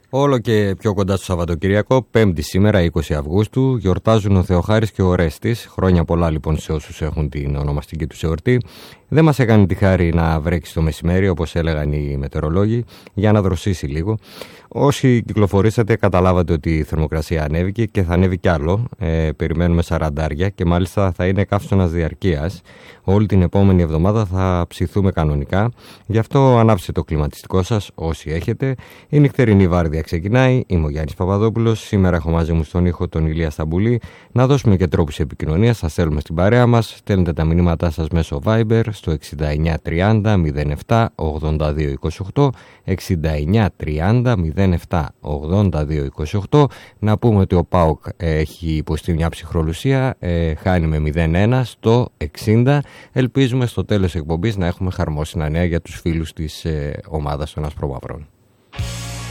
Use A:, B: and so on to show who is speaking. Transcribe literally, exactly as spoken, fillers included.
A: Όλο και πιο κοντά στο Σαββατοκυριακό, Πέμπτη σήμερα, είκοσι Αυγούστου, γιορτάζουν ο Θεοχάρης και ο Ορέστης. Χρόνια πολλά λοιπόν σε όσους έχουν την ονομαστική τους εορτή. Δεν μας έκανε τη χάρη να βρέξει το μεσημέρι, όπως έλεγαν οι μετεωρολόγοι, για να δροσίσει λίγο. Όσοι κυκλοφορήσατε, καταλάβατε ότι η θερμοκρασία ανέβηκε και θα ανέβει κι άλλο. Ε, περιμένουμε σαραντάρια και μάλιστα θα είναι καύσωνας διαρκείας. Όλη την επόμενη εβδομάδα θα ψηθούμε κανονικά. Γι' αυτό ανάψτε το κλιματιστικό σας όσοι έχετε. Η νυχτερινή βάρδια ξεκινάει. Είμαι ο Γιάννης Παπαδόπουλος. Σήμερα έχω μαζί μου στον ήχο τον Ηλία Σταμπουλή. Να δώσουμε και τρόπους επικοινωνίας. Σας στέλνουμε στην παρέα μας. Στέλνετε τα μηνύματά σας μέσω Viber στο εξήντα εννιά τριάντα μηδέν επτά ογδόντα δύο είκοσι οκτώ. εξήντα εννιά τριάντα μηδέν επτά ογδόντα δύο είκοσι οκτώ. Να πούμε ότι ο ΠΑΟΚ έχει υποστεί μια ψυχρολουσία. Ε, χάνει με μηδέν ένα στο εξήντα. Ελπίζουμε στο τέλος εκπομπής να έχουμε χαρμόσυνα νέα για τους φίλους της ε, ομάδας των Ασπρομαύρων.